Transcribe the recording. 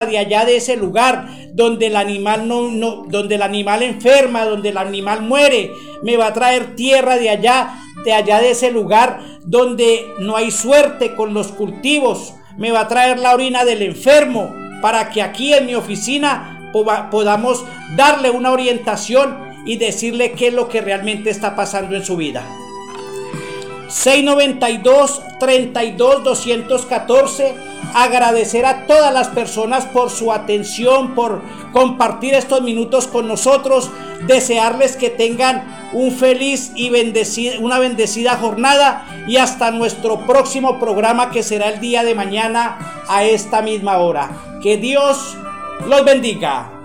de allá de ese lugar donde el animal donde el animal enferma, donde el animal muere. Me va a traer tierra de allá de ese lugar donde no hay suerte con los cultivos. Me va a traer la orina del enfermo para que aquí en mi oficina podamos darle una orientación y decirle qué es lo que realmente está pasando en su vida. 692-32-214. Agradecer a todas las personas por su atención, por compartir estos minutos con nosotros. Desearles que tengan un feliz y una bendecida jornada, y hasta nuestro próximo programa, que será el día de mañana a esta misma hora. Que Dios los bendiga.